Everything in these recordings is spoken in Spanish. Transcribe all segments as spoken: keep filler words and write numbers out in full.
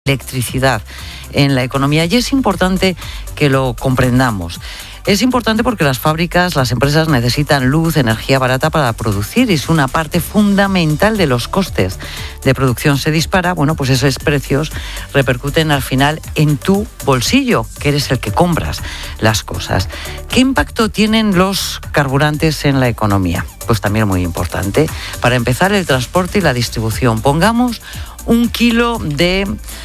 electricidad en la economía, y es importante que lo comprendamos. Es importante porque las fábricas, las empresas necesitan luz, energía barata para producir, y es una parte fundamental de los costes de producción. Se dispara, bueno, pues esos precios repercuten al final en tu bolsillo, que eres el que compras las cosas. ¿Qué impacto tienen los carburantes en la economía? Pues también muy importante. Para empezar, el transporte y la distribución. Pongamos un kilo de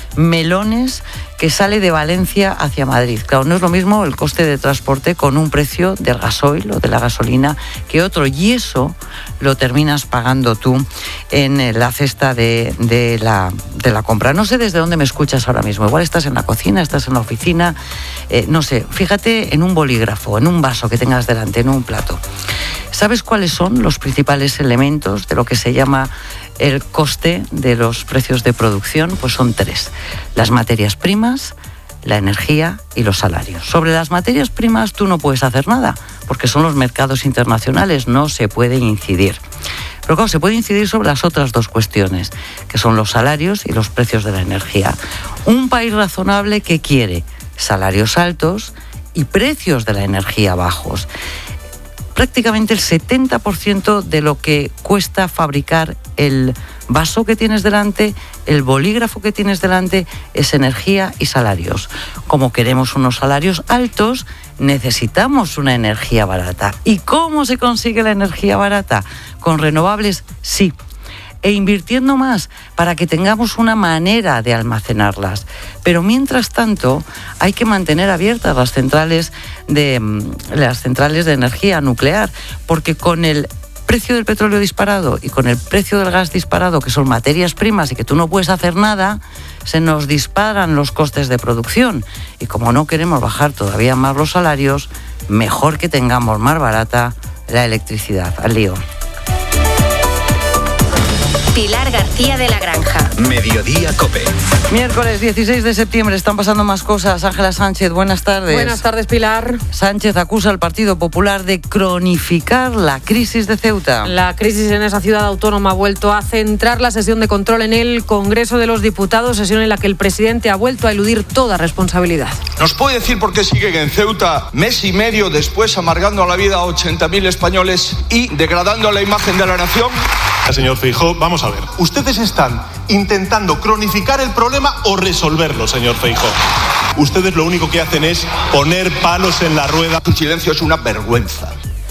melones que sale de Valencia hacia Madrid. Claro, no es lo mismo el coste de transporte con un precio del gasoil o de la gasolina que otro, y eso lo terminas pagando tú en la cesta de, de, la, de la compra. No sé desde dónde me escuchas ahora mismo. Igual estás en la cocina, estás en la oficina, eh, no sé. Fíjate en un bolígrafo, en un vaso que tengas delante, en un plato. ¿Sabes cuáles son los principales elementos de lo que se llama el coste de los precios de producción? Pues son tres: las materias primas, la energía y los salarios. Sobre las materias primas tú no puedes hacer nada, porque son los mercados internacionales, no se puede incidir. Pero claro, se puede incidir sobre las otras dos cuestiones, que son los salarios y los precios de la energía. Un país razonable que quiere salarios altos y precios de la energía bajos. Prácticamente el setenta por ciento de lo que cuesta fabricar el vaso que tienes delante, el bolígrafo que tienes delante, es energía y salarios. Como queremos unos salarios altos, necesitamos una energía barata. ¿Y cómo se consigue la energía barata? ¿Con renovables? Sí. E invirtiendo más para que tengamos una manera de almacenarlas. Pero mientras tanto hay que mantener abiertas las centrales de las centrales de energía nuclear, porque con el precio del petróleo disparado y con el precio del gas disparado, que son materias primas y que tú no puedes hacer nada, se nos disparan los costes de producción. Y como no queremos bajar todavía más los salarios, mejor que tengamos más barata la electricidad. Al lío. Pilar García de la Granja. Mediodía COPE. Miércoles dieciséis de septiembre, están pasando más cosas. Ángela Sánchez, buenas tardes. Buenas tardes, Pilar. Sánchez acusa al Partido Popular de cronificar la crisis de Ceuta. La crisis en esa ciudad autónoma ha vuelto a centrar la sesión de control en el Congreso de los Diputados, sesión en la que el presidente ha vuelto a eludir toda responsabilidad. ¿Nos puede decir por qué siguen en Ceuta mes y medio después amargando la vida a ochenta mil españoles y degradando la imagen de la nación? Señor Feijóo, vamos a ver. ¿Ustedes están intentando cronificar el problema o resolverlo, señor Feijóo? Ustedes lo único que hacen es poner palos en la rueda. Tu silencio es una vergüenza.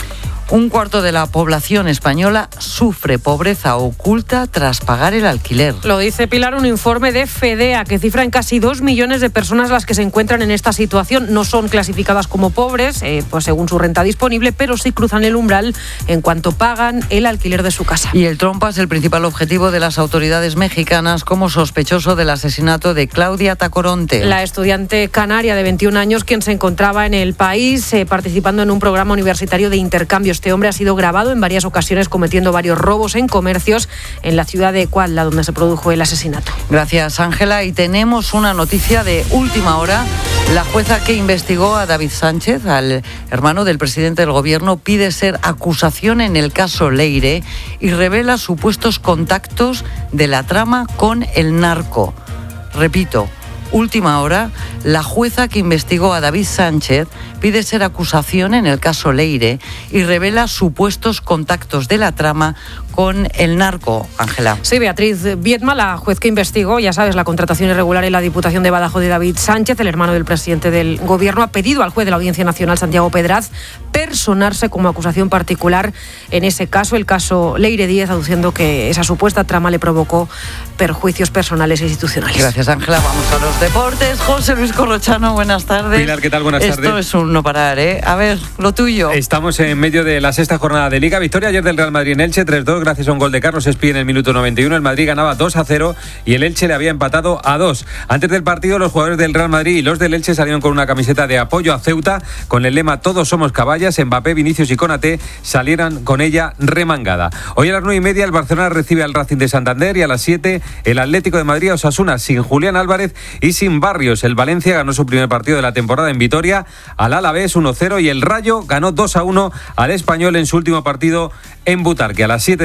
Un cuarto de la población española sufre pobreza oculta tras pagar el alquiler. Lo dice Pilar, un informe de FEDEA que cifra en casi dos millones de personas las que se encuentran en esta situación. No son clasificadas como pobres, eh, pues según su renta disponible, pero sí cruzan el umbral en cuanto pagan el alquiler de su casa. Y el trompa es el principal objetivo de las autoridades mexicanas como sospechoso del asesinato de Claudia Tacoronte. La estudiante canaria de veintiún años, quien se encontraba en el país eh, participando en un programa universitario de intercambio. Este hombre ha sido grabado en varias ocasiones cometiendo varios robos en comercios en la ciudad de Cuautla, donde se produjo el asesinato. Gracias, Ángela. Y tenemos una noticia de última hora. La jueza que investigó a David Sánchez, al hermano del presidente del gobierno, pide ser acusación en el caso Leire y revela supuestos contactos de la trama con el narco. Repito, última hora, la jueza que investigó a David Sánchez pide ser acusación en el caso Leire y revela supuestos contactos de la trama con el narco. Ángela. Sí, Beatriz Viedma, la juez que investigó, ya sabes, la contratación irregular en la Diputación de Badajoz de David Sánchez, el hermano del presidente del gobierno, ha pedido al juez de la Audiencia Nacional, Santiago Pedraz, personarse como acusación particular en ese caso, el caso Leire Díez, aduciendo que esa supuesta trama le provocó perjuicios personales e institucionales. Gracias, Ángela. Vamos a los deportes. José Luis Corrochano, buenas tardes. Pilar, ¿qué tal? Buenas Esto tardes. Esto es un no parar, ¿eh? A ver, lo tuyo. Estamos en medio de la sexta jornada de Liga. Victoria ayer del Real Madrid en Elche, tres dos, gracias a un gol de Carlos Espí en el minuto noventa y uno. El Madrid ganaba dos a cero y el Elche le había empatado a dos. Antes del partido, los jugadores del Real Madrid y los del Elche salieron con una camiseta de apoyo a Ceuta con el lema "Todos somos caballas". Mbappé, Vinicius y Konaté salieran con ella remangada. Hoy a las nueve y media el Barcelona recibe al Racing de Santander y a las siete el Atlético de Madrid a Osasuna, sin Julián Álvarez y sin Barrios. El Valencia ganó su primer partido de la temporada en Vitoria al Alavés uno cero y el Rayo ganó dos a uno al Español en su último partido en Butarque. A las siete de la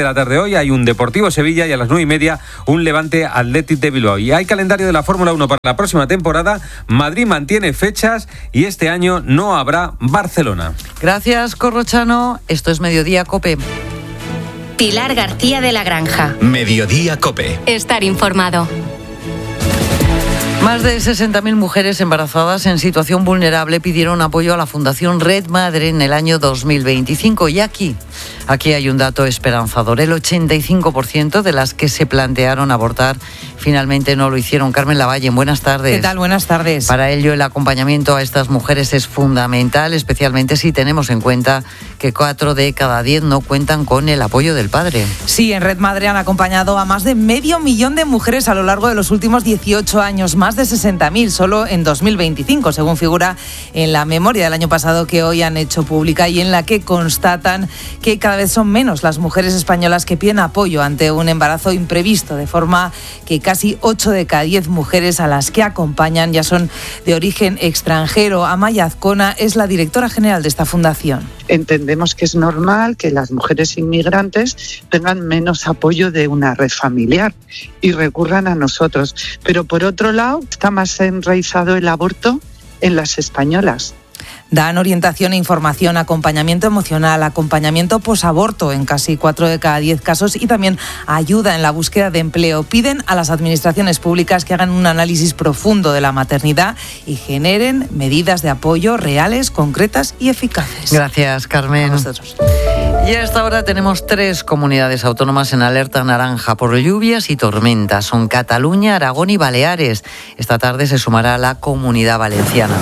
la tarde hoy hay un Deportivo Sevilla y a las nueve y media un Levante Athletic de Bilbao. Y hay calendario de la Fórmula uno para la próxima temporada. Madrid mantiene fechas y este año no habrá Barcelona. Gracias, Corrochano. Esto es Mediodía COPE. Pilar García de la Granja. Mediodía COPE. Estar informado. Más de sesenta mil mujeres embarazadas en situación vulnerable pidieron apoyo a la Fundación Red Madre en el año dos mil veinticinco. Y aquí, aquí hay un dato esperanzador. El ochenta y cinco por ciento de las que se plantearon abortar finalmente no lo hicieron. Carmen Lavalle, buenas tardes. ¿Qué tal? Buenas tardes. Para ello, el acompañamiento a estas mujeres es fundamental, especialmente si tenemos en cuenta que cuatro de cada diez no cuentan con el apoyo del padre. Sí, en Red Madre han acompañado a más de medio millón de mujeres a lo largo de los últimos dieciocho años, más de sesenta mil solo en dos mil veinticinco, según figura en la memoria del año pasado que hoy han hecho pública y en la que constatan que cada vez son menos las mujeres españolas que piden apoyo ante un embarazo imprevisto, de forma que casi ocho de cada diez mujeres a las que acompañan ya son de origen extranjero. Amaya Azcona es la directora general de esta fundación. Entendemos que es normal que las mujeres inmigrantes tengan menos apoyo de una red familiar y recurran a nosotros. Pero por otro lado, está más enraizado el aborto en las españolas. Dan orientación e información, acompañamiento emocional, acompañamiento posaborto en casi cuatro de cada diez casos y también ayuda en la búsqueda de empleo. Piden a las administraciones públicas que hagan un análisis profundo de la maternidad y generen medidas de apoyo reales, concretas y eficaces. Gracias, Carmen. A vosotros. Y a esta hora tenemos tres comunidades autónomas en alerta naranja por lluvias y tormentas. Son Cataluña, Aragón y Baleares. Esta tarde se sumará la Comunidad Valenciana.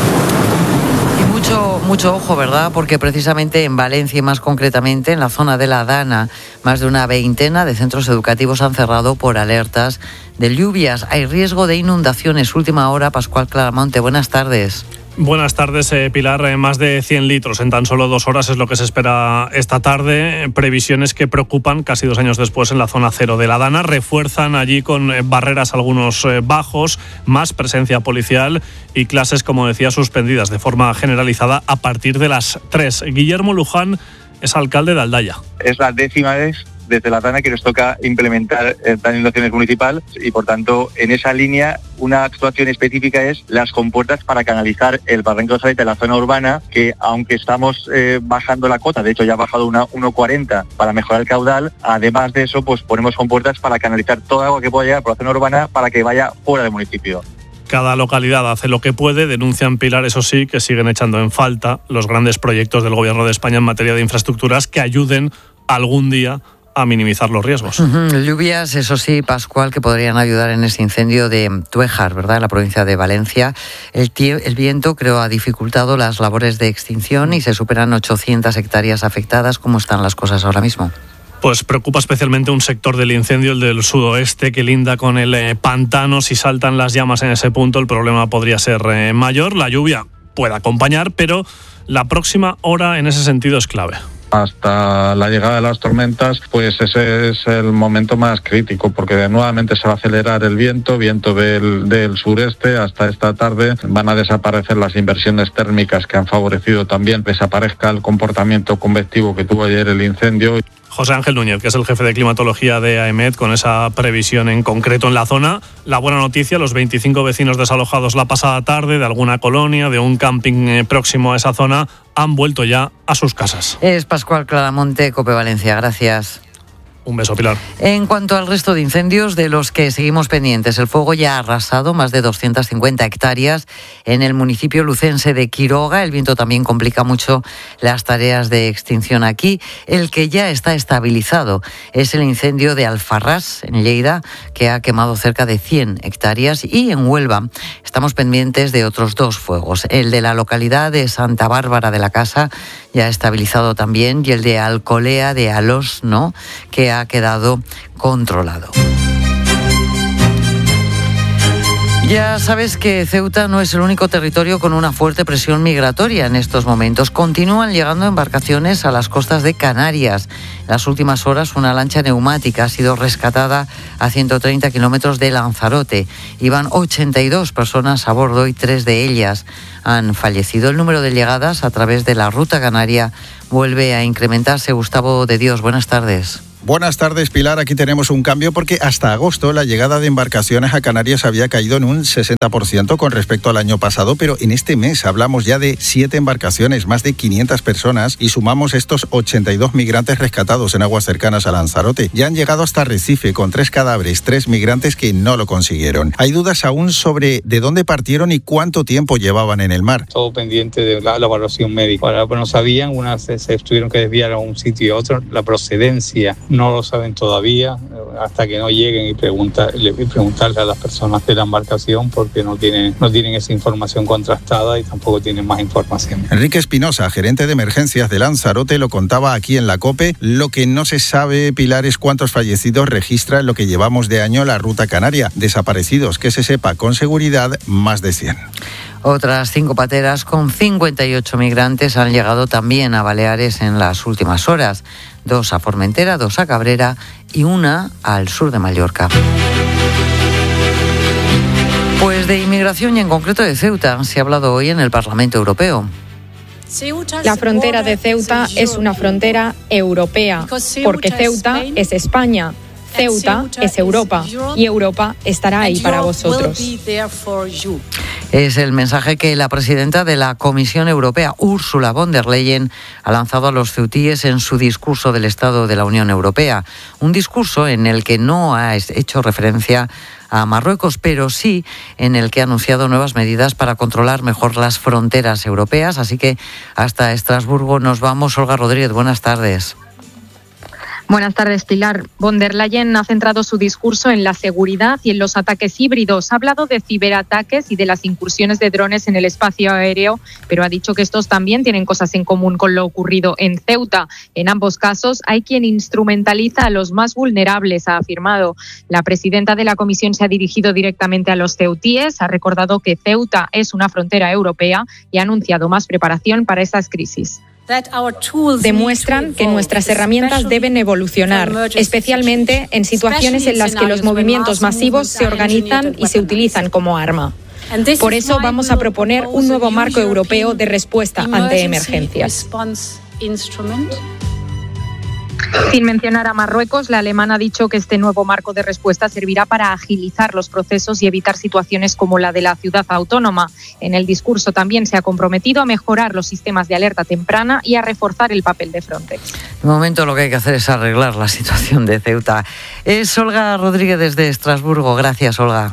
Mucho, mucho ojo, ¿verdad? Porque precisamente en Valencia y más concretamente en la zona de la Dana, más de una veintena de centros educativos han cerrado por alertas de lluvias. Hay riesgo de inundaciones. Última hora, Pascual Claramonte, buenas tardes. Buenas tardes, eh, Pilar. Eh, más de cien litros en tan solo dos horas es lo que se espera esta tarde. Previsiones que preocupan casi dos años después en la zona cero de la Dana. Refuerzan allí con eh, barreras algunos eh, bajos, más presencia policial y clases, como decía, suspendidas de forma generalizada a partir de las tres. Guillermo Luján es alcalde de Aldaya. Es la décima vez desde la Dana que nos toca implementar el plan de inundaciones municipal y, por tanto, en esa línea una actuación específica es las compuertas para canalizar el barranco de Saleta de la zona urbana, que aunque estamos eh, bajando la cota, de hecho ya ha bajado una uno cuarenta para mejorar el caudal, además de eso pues ponemos compuertas para canalizar toda agua que pueda llegar por la zona urbana para que vaya fuera del municipio. Cada localidad hace lo que puede, denuncian, Pilar, eso sí, que siguen echando en falta los grandes proyectos del Gobierno de España en materia de infraestructuras que ayuden algún día a minimizar los riesgos. Uh-huh. Lluvias, eso sí, Pascual, que podrían ayudar en ese incendio de Tuéjar, ¿verdad?, en la provincia de Valencia. El, tie- el viento, creo, ha dificultado las labores de extinción y se superan ochocientas hectáreas afectadas. ¿Cómo están las cosas ahora mismo? Pues preocupa especialmente un sector del incendio, el del sudoeste, que linda con el eh, pantano. Si saltan las llamas en ese punto, el problema podría ser eh, mayor. La lluvia puede acompañar, pero la próxima hora en ese sentido es clave. Hasta la llegada de las tormentas, pues ese es el momento más crítico, porque nuevamente se va a acelerar el viento, viento del, del sureste. Hasta esta tarde van a desaparecer las inversiones térmicas que han favorecido también que desaparezca el comportamiento convectivo que tuvo ayer el incendio. José Ángel Núñez, que es el jefe de climatología de AEMET, con esa previsión en concreto en la zona. La buena noticia, los veinticinco vecinos desalojados la pasada tarde de alguna colonia, de un camping próximo a esa zona, han vuelto ya a sus casas. Es Pascual Claramonte, COPE Valencia. Gracias. Un beso, Pilar. En cuanto al resto de incendios de los que seguimos pendientes, el fuego ya ha arrasado más de doscientas cincuenta hectáreas en el municipio lucense de Quiroga. El viento también complica mucho las tareas de extinción aquí. El que ya está estabilizado es el incendio de Alfarrás, en Lleida, que ha quemado cerca de cien hectáreas. Y en Huelva estamos pendientes de otros dos fuegos. El de la localidad de Santa Bárbara de la Casa ya ha estabilizado también, y el de Alcolea de Alosno, que ha quedado controlado. Ya sabes que Ceuta no es el único territorio con una fuerte presión migratoria en estos momentos. Continúan llegando embarcaciones a las costas de Canarias. En las últimas horas, una lancha neumática ha sido rescatada a ciento treinta kilómetros de Lanzarote. Iban ochenta y dos personas a bordo y tres de ellas han fallecido. El número de llegadas a través de la ruta canaria vuelve a incrementarse. Gustavo de Dios, buenas tardes. Buenas tardes, Pilar. Aquí tenemos un cambio porque hasta agosto la llegada de embarcaciones a Canarias había caído en un sesenta por ciento con respecto al año pasado, pero en este mes hablamos ya de siete embarcaciones, más de quinientas personas y sumamos estos ochenta y dos migrantes rescatados en aguas cercanas a Lanzarote. Ya han llegado hasta Recife con tres cadáveres, tres migrantes que no lo consiguieron. Hay dudas aún sobre de dónde partieron y cuánto tiempo llevaban en el mar. Todo pendiente de la, la evaluación médica. Ahora, pues no sabían, unas se, se tuvieron que desviar a un sitio y a otro. La procedencia no lo saben todavía, hasta que no lleguen y, preguntar, y preguntarle a las personas de la embarcación, porque no tienen, no tienen esa información contrastada y tampoco tienen más información. Enrique Espinosa, gerente de emergencias de Lanzarote, lo contaba aquí en la COPE. Lo que no se sabe, Pilar, es cuántos fallecidos registra en lo que llevamos de año la ruta canaria. Desaparecidos, que se sepa con seguridad, más de cien. Otras cinco pateras con cincuenta y ocho migrantes han llegado también a Baleares en las últimas horas. Dos a Formentera, dos a Cabrera y una al sur de Mallorca. Pues de inmigración y en concreto de Ceuta se ha hablado hoy en el Parlamento Europeo. La frontera de Ceuta es una frontera europea, porque Ceuta es España. Ceuta es Europa y Europa estará ahí para vosotros. Es el mensaje que la presidenta de la Comisión Europea, Ursula von der Leyen, ha lanzado a los ceutíes en su discurso del Estado de la Unión Europea. Un discurso en el que no ha hecho referencia a Marruecos, pero sí en el que ha anunciado nuevas medidas para controlar mejor las fronteras europeas. Así que hasta Estrasburgo nos vamos. Olga Rodríguez, buenas tardes. Buenas tardes, Pilar. Von der Leyen ha centrado su discurso en la seguridad y en los ataques híbridos. Ha hablado de ciberataques y de las incursiones de drones en el espacio aéreo, pero ha dicho que estos también tienen cosas en común con lo ocurrido en Ceuta. En ambos casos hay quien instrumentaliza a los más vulnerables, ha afirmado. La presidenta de la Comisión se ha dirigido directamente a los ceutíes, ha recordado que Ceuta es una frontera europea y ha anunciado más preparación para esas crisis. Demuestran que nuestras herramientas deben evolucionar, especialmente en situaciones en las que los movimientos masivos se organizan y se utilizan como arma. Por eso vamos a proponer un nuevo marco europeo de respuesta ante emergencias. Sin mencionar a Marruecos, la alemana ha dicho que este nuevo marco de respuesta servirá para agilizar los procesos y evitar situaciones como la de la ciudad autónoma. En el discurso también se ha comprometido a mejorar los sistemas de alerta temprana y a reforzar el papel de Frontex. De momento lo que hay que hacer es arreglar la situación de Ceuta. Es Olga Rodríguez desde Estrasburgo. Gracias, Olga.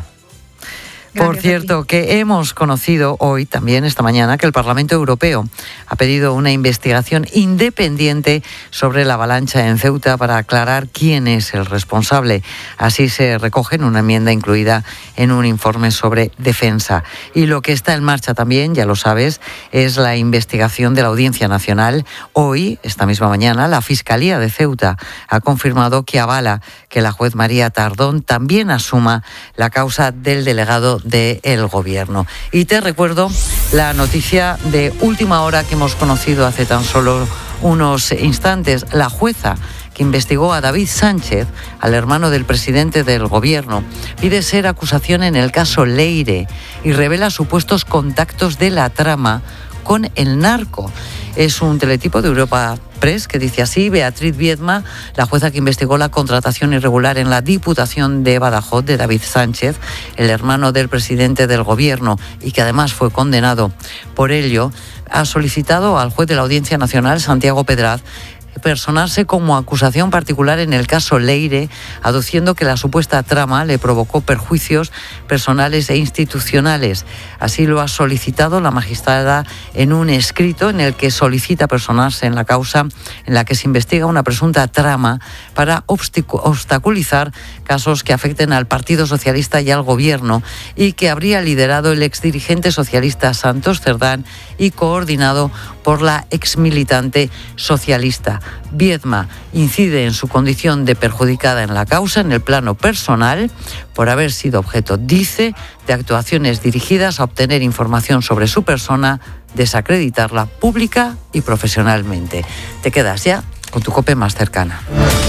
Por cierto, que hemos conocido hoy, también esta mañana, que el Parlamento Europeo ha pedido una investigación independiente sobre la avalancha en Ceuta para aclarar quién es el responsable. Así se recoge en una enmienda incluida en un informe sobre defensa. Y lo que está en marcha también, ya lo sabes, es la investigación de la Audiencia Nacional. Hoy, esta misma mañana, la Fiscalía de Ceuta ha confirmado que avala que la juez María Tardón también asuma la causa del delegado del Gobierno. Y te recuerdo la noticia de última hora que hemos conocido hace tan solo unos instantes. La jueza que investigó a David Sánchez, al hermano del presidente del Gobierno, pide ser acusación en el caso Leire y revela supuestos contactos de la trama con el narco. Es un teletipo de Europa Press que dice así: Beatriz Viedma, la jueza que investigó la contratación irregular en la Diputación de Badajoz de David Sánchez, el hermano del presidente del Gobierno, y que además fue condenado por ello, ha solicitado al juez de la Audiencia Nacional, Santiago Pedraz, personarse como acusación particular en el caso Leire, aduciendo que la supuesta trama le provocó perjuicios personales e institucionales. Así lo ha solicitado la magistrada en un escrito en el que solicita personarse en la causa en la que se investiga una presunta trama para obstaculizar casos que afecten al Partido Socialista y al Gobierno, y que habría liderado el exdirigente socialista Santos Cerdán y coordinado por la exmilitante socialista. Viedma incide en su condición de perjudicada en la causa en el plano personal por haber sido objeto, dice, de actuaciones dirigidas a obtener información sobre su persona, desacreditarla pública y profesionalmente. Te quedas ya con tu COPE más cercana.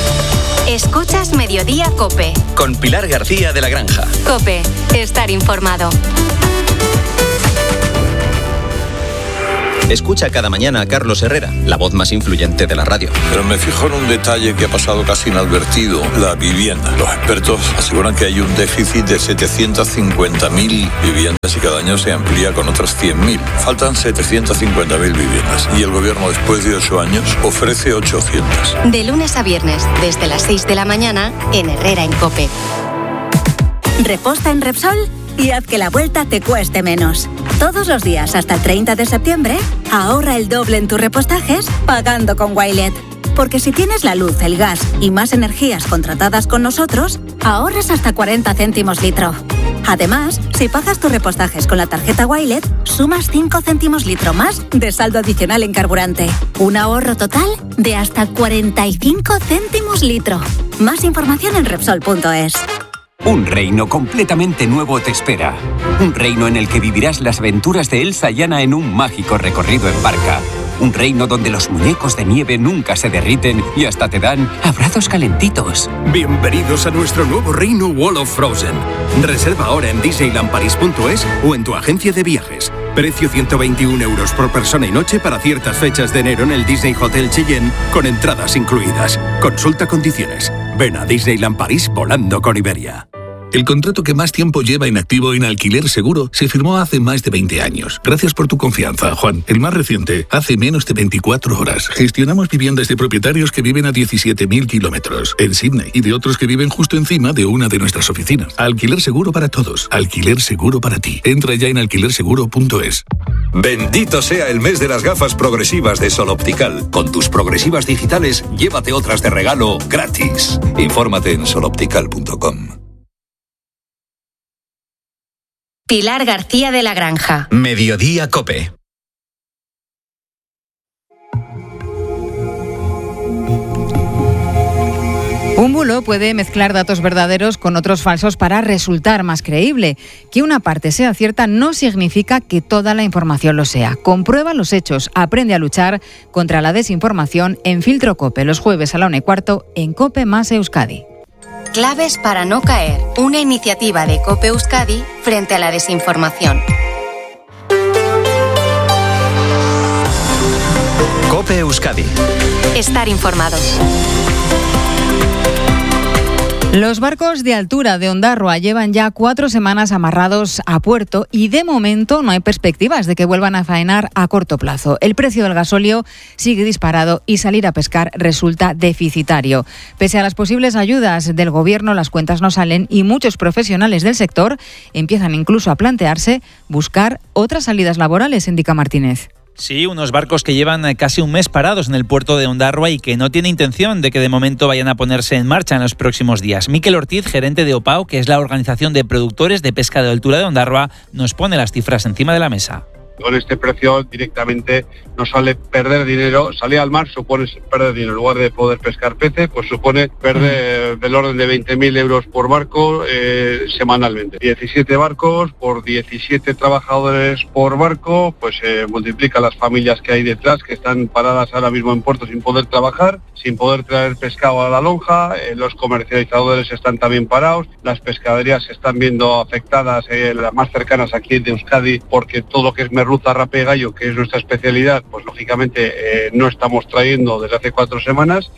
Escuchas Mediodía COPE. Con Pilar García de la Granja. COPE, estar informado. Escucha cada mañana a Carlos Herrera, la voz más influyente de la radio. Pero me fijo en un detalle que ha pasado casi inadvertido: la vivienda. Los expertos aseguran que hay un déficit de setecientas cincuenta mil viviendas y cada año se amplía con otras cien mil. Faltan setecientas cincuenta mil viviendas y el gobierno, después de ocho años, ofrece ochocientas. De lunes a viernes, desde las seis de la mañana, en Herrera en COPE. Reposta en Repsol y haz que la vuelta te cueste menos. Todos los días hasta el treinta de septiembre, ahorra el doble en tus repostajes pagando con Wilet. Porque si tienes la luz, el gas y más energías contratadas con nosotros, ahorras hasta cuarenta céntimos litro. Además, si pagas tus repostajes con la tarjeta Wilet, sumas cinco céntimos litro más de saldo adicional en carburante. Un ahorro total de hasta cuarenta y cinco céntimos litro. Más información en Repsol punto es. Un reino completamente nuevo te espera. Un reino en el que vivirás las aventuras de Elsa y Anna en un mágico recorrido en barca. Un reino donde los muñecos de nieve nunca se derriten y hasta te dan abrazos calentitos. Bienvenidos a nuestro nuevo reino Wall of Frozen. Reserva ahora en disneyland paris punto es o en tu agencia de viajes. Precio ciento veintiún euros por persona y noche para ciertas fechas de enero en el Disney Hotel Cheyenne, con entradas incluidas. Consulta condiciones. Ven a Disneyland París volando con Iberia. El contrato que más tiempo lleva inactivo en Alquiler Seguro se firmó hace más de veinte años. Gracias por tu confianza, Juan. El más reciente, hace menos de veinticuatro horas. Gestionamos viviendas de propietarios que viven a diecisiete mil kilómetros en Sydney y de otros que viven justo encima de una de nuestras oficinas. Alquiler Seguro para todos. Alquiler Seguro para ti. Entra ya en alquiler seguro punto es. Bendito sea el mes de las gafas progresivas de Sol Optical. Con tus progresivas digitales, llévate otras de regalo gratis. Infórmate en sol optical punto com. Pilar García de la Granja. Mediodía COPE. Un bulo puede mezclar datos verdaderos con otros falsos para resultar más creíble. Que una parte sea cierta no significa que toda la información lo sea. Comprueba los hechos, aprende a luchar contra la desinformación en Filtro COPE, los jueves a la una y cuarto en COPE más Euskadi. Claves para no caer. Una iniciativa de COPE Euskadi frente a la desinformación. COPE Euskadi. Estar informados. Los barcos de altura de Ondarroa llevan ya cuatro semanas amarrados a puerto y de momento no hay perspectivas de que vuelvan a faenar a corto plazo. El precio del gasóleo sigue disparado y salir a pescar resulta deficitario. Pese a las posibles ayudas del gobierno, las cuentas no salen y muchos profesionales del sector empiezan incluso a plantearse buscar otras salidas laborales, indica Martínez. Sí, unos barcos que llevan casi un mes parados en el puerto de Ondarroa y que no tiene intención de que de momento vayan a ponerse en marcha en los próximos días. Miquel Ortiz, gerente de OPAO, que es la organización de productores de pesca de altura de Ondarroa, nos pone las cifras encima de la mesa. Con este precio directamente nos sale perder dinero. Salir al mar supone perder dinero. En lugar de poder pescar peces, pues supone perder del orden de veinte mil euros por barco eh, semanalmente. diecisiete barcos por diecisiete trabajadores por barco, pues se eh, multiplica las familias que hay detrás, que están paradas ahora mismo en puerto sin poder trabajar, sin poder traer pescado a la lonja. Eh, los comercializadores están también parados. Las pescaderías se están viendo afectadas, eh, las más cercanas aquí de Euskadi, porque todo lo que es merluza, rape, gallo, que es nuestra especialidad, pues lógicamente eh, no estamos trayendo desde hace cuatro semanas.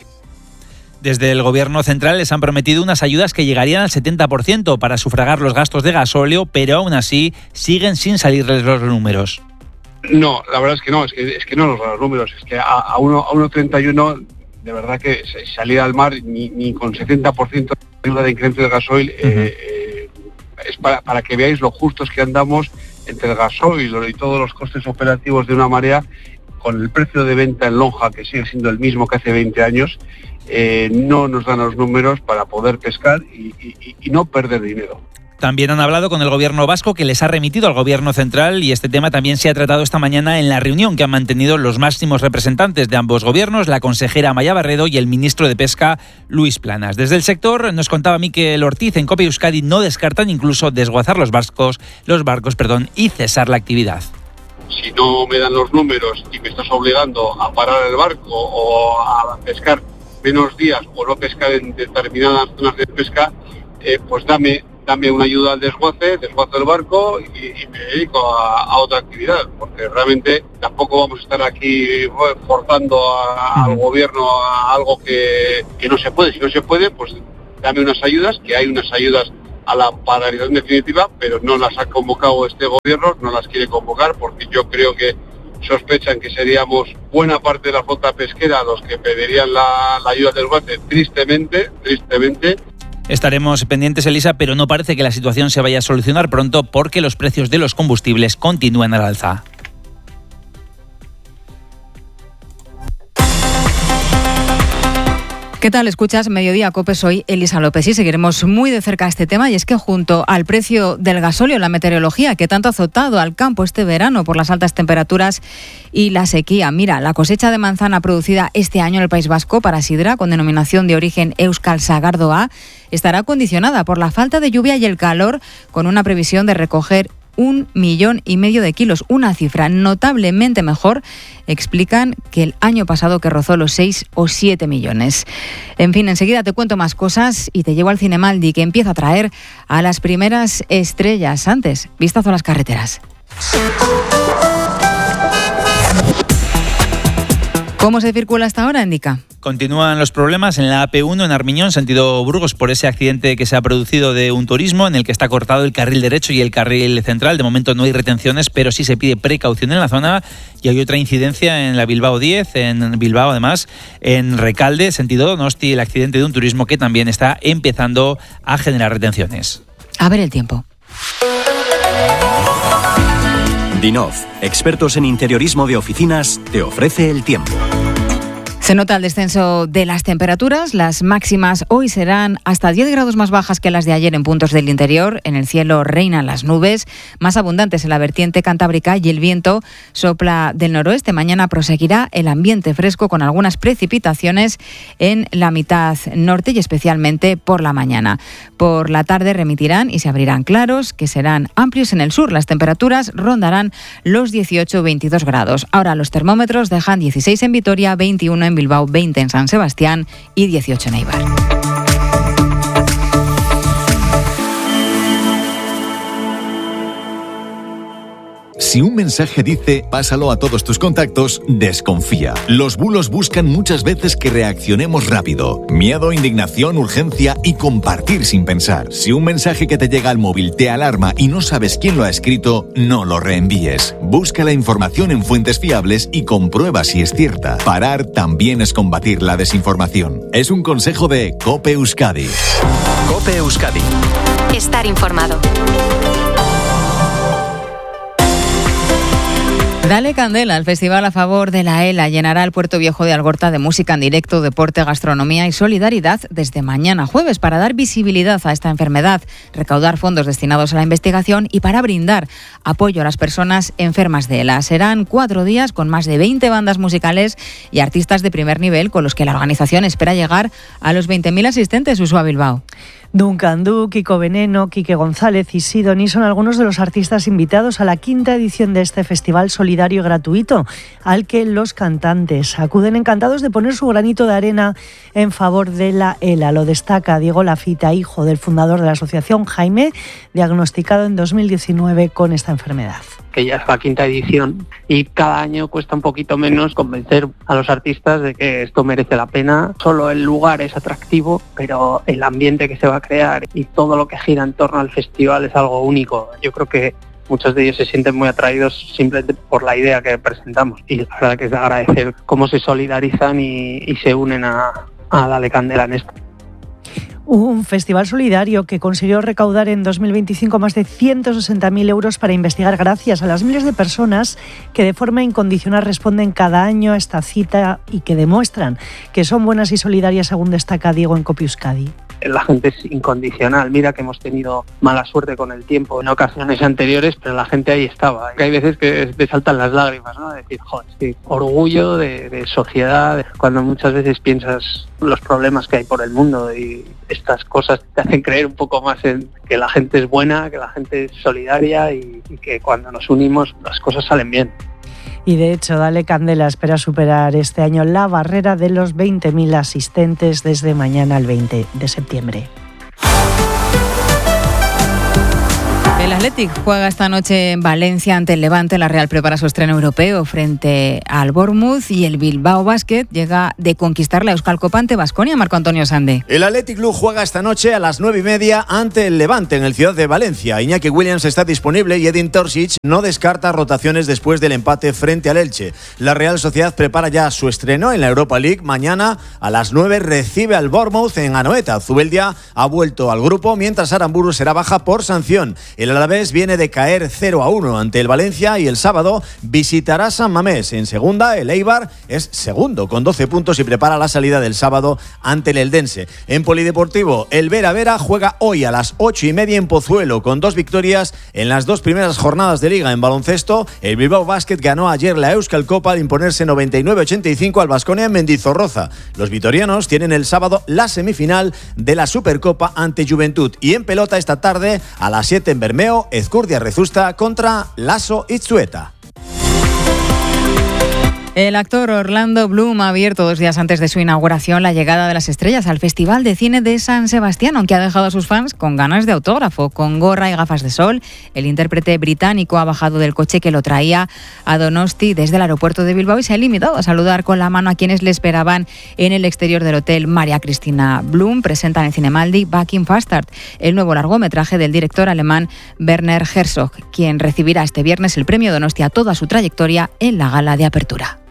Desde el Gobierno central les han prometido unas ayudas que llegarían al setenta por ciento para sufragar los gastos de gasóleo, pero aún así siguen sin salirles los números. No, la verdad es que no, es que, es que no nos dan los números, es que a, a uno treinta y uno de verdad que salir al mar ni, ni con setenta por ciento de ayuda de incremento de gasoil eh, eh, es para, para que veáis lo justos que andamos entre el gasoil y todos los costes operativos de una marea, con el precio de venta en lonja, que sigue siendo el mismo que hace veinte años, eh, no nos dan los números para poder pescar y, y, y no perder dinero. También han hablado con el gobierno vasco, que les ha remitido al gobierno central, y este tema también se ha tratado esta mañana en la reunión que han mantenido los máximos representantes de ambos gobiernos, la consejera Amaia Barredo y el ministro de Pesca, Luis Planas. Desde el sector, nos contaba Miquel Ortiz, en COPE Euskadi no descartan incluso desguazar los barcos, los barcos perdón, y cesar la actividad. Si no me dan los números y me estás obligando a parar el barco o a pescar menos días o no pescar en determinadas zonas de pesca, eh, pues dame dame una ayuda al desguace, desguazo el barco y, y me dedico a, a otra actividad, porque realmente tampoco vamos a estar aquí forzando a, al gobierno a algo que, que no se puede. Si no se puede, pues dame unas ayudas, que hay unas ayudas a la paralización definitiva, pero no las ha convocado este gobierno, no las quiere convocar, porque yo creo que sospechan que seríamos buena parte de la flota pesquera los que pedirían la, la ayuda del desguace, tristemente, tristemente. Estaremos pendientes, Elisa, pero no parece que la situación se vaya a solucionar pronto porque los precios de los combustibles continúan al alza. ¿Qué tal? Escuchas Mediodía Cope, soy Elisa López y seguiremos muy de cerca este tema, y es que junto al precio del gasóleo, la meteorología que tanto ha azotado al campo este verano por las altas temperaturas y la sequía. Mira, la cosecha de manzana producida este año en el País Vasco para sidra con denominación de origen Euskal Sagardoa estará condicionada por la falta de lluvia y el calor, con una previsión de recoger un millón y medio de kilos, una cifra notablemente mejor, explican, que el año pasado, que rozó los seis o siete millones. En fin, enseguida te cuento más cosas y te llevo al Cinemaldi, que empieza a traer a las primeras estrellas. Antes, vistazo a las carreteras. ¿Cómo se circula hasta ahora, Indica? Continúan los problemas en la A P uno en Armiñón, sentido Burgos, por ese accidente que se ha producido de un turismo en el que está cortado el carril derecho y el carril central. De momento no hay retenciones, pero sí se pide precaución en la zona. Y hay otra incidencia en la Bilbao diez, en Bilbao además, en Recalde, sentido Donosti, el accidente de un turismo que también está empezando a generar retenciones. A ver el tiempo. Dinov, expertos en interiorismo de oficinas, te ofrece el tiempo. Se nota el descenso de las temperaturas. Las máximas hoy serán hasta diez grados más bajas que las de ayer en puntos del interior. En el cielo reinan las nubes, más abundantes en la vertiente cantábrica, y el viento sopla del noroeste. Mañana proseguirá el ambiente fresco con algunas precipitaciones en la mitad norte y especialmente por la mañana. Por la tarde remitirán y se abrirán claros, que serán amplios en el sur. Las temperaturas rondarán los dieciocho a veintidós grados. Ahora los termómetros dejan dieciséis en Vitoria, veintiuno en Bilbao, veinte en San Sebastián y dieciocho en Eibar. Si un mensaje dice pásalo a todos tus contactos, desconfía. Los bulos buscan muchas veces que reaccionemos rápido. Miedo, indignación, urgencia y compartir sin pensar. Si un mensaje que te llega al móvil te alarma y no sabes quién lo ha escrito, no lo reenvíes. Busca la información en fuentes fiables y comprueba si es cierta. Parar también es combatir la desinformación. Es un consejo de COPE Euskadi. COPE Euskadi. Estar informado. Dale candela, el festival a favor de la ELA llenará el Puerto Viejo de Algorta de música en directo, deporte, gastronomía y solidaridad desde mañana jueves, para dar visibilidad a esta enfermedad, recaudar fondos destinados a la investigación y para brindar apoyo a las personas enfermas de ELA. Serán cuatro días con más de veinte bandas musicales y artistas de primer nivel, con los que la organización espera llegar a los veinte mil asistentes. Usuá Bilbao. Duncan Du, Kiko Veneno, Quique González y Sidoni son algunos de los artistas invitados a la quinta edición de este festival solidario y gratuito, al que los cantantes acuden encantados de poner su granito de arena en favor de la ELA. Lo destaca Diego Lafita, hijo del fundador de la asociación, Jaime, diagnosticado en dos mil diecinueve con esta enfermedad. Que ya es la quinta edición y cada año cuesta un poquito menos convencer a los artistas de que esto merece la pena. Solo el lugar es atractivo, pero el ambiente que se va a crear y todo lo que gira en torno al festival es algo único. Yo creo que muchos de ellos se sienten muy atraídos simplemente por la idea que presentamos, y la verdad que es de agradecer cómo se solidarizan y, y se unen a, a Dale Candela en esto. Un festival solidario que consiguió recaudar en dos mil veinticinco más de ciento sesenta mil euros para investigar, gracias a las miles de personas que de forma incondicional responden cada año a esta cita y que demuestran que son buenas y solidarias, según destaca Diego en COPE Euskadi. La gente es incondicional. Mira que hemos tenido mala suerte con el tiempo en ocasiones anteriores, pero la gente ahí estaba. Hay veces que te saltan las lágrimas, ¿no? De decir, joder, sí, orgullo de, de sociedad, cuando muchas veces piensas los problemas que hay por el mundo, y estas cosas te hacen creer un poco más en que la gente es buena, que la gente es solidaria y, y que cuando nos unimos las cosas salen bien. Y de hecho, Dale Candela espera superar este año la barrera de los veinte mil asistentes desde mañana al veinte de septiembre. El Athletic juega esta noche en Valencia ante el Levante. La Real prepara su estreno europeo frente al Bournemouth y el Bilbao Basket llega de conquistar la Euskal Copa ante Baskonia. Marco Antonio Sande. El Athletic Club juega esta noche a las nueve y media ante el Levante en el Ciudad de Valencia. Iñaki Williams está disponible y Edin Terzic no descarta rotaciones después del empate frente al Elche. La Real Sociedad prepara ya su estreno en la Europa League. Mañana a las nueve recibe al Bournemouth en Anoeta. Zubeldia ha vuelto al grupo mientras Aramburu será baja por sanción. El Alavés viene de caer cero a uno ante el Valencia y el sábado visitará San Mamés. En segunda, el Eibar es segundo con doce puntos y prepara la salida del sábado ante el Eldense. En polideportivo, el Vera Vera juega hoy a las ocho y media en Pozuelo con dos victorias en las dos primeras jornadas de liga. En baloncesto, el Bilbao Basket ganó ayer la Euskal Copa al imponerse noventa y nueve a ochenta y cinco al Baskonia en Mendizorroza. Los vitorianos tienen el sábado la semifinal de la Supercopa ante Juventud. Y en pelota esta tarde a las siete en Bermeo, Ezcurdia Rezusta contra Lasso Itzueta. El actor Orlando Bloom ha abierto dos días antes de su inauguración la llegada de las estrellas al Festival de Cine de San Sebastián, aunque ha dejado a sus fans con ganas de autógrafo. Con gorra y gafas de sol, el intérprete británico ha bajado del coche que lo traía a Donosti desde el aeropuerto de Bilbao y se ha limitado a saludar con la mano a quienes le esperaban en el exterior del hotel. María Cristina Bloom presenta en el Cinemaldi Back in Fastart, el nuevo largometraje del director alemán Werner Herzog, quien recibirá este viernes el premio Donosti a toda su trayectoria en la gala de apertura.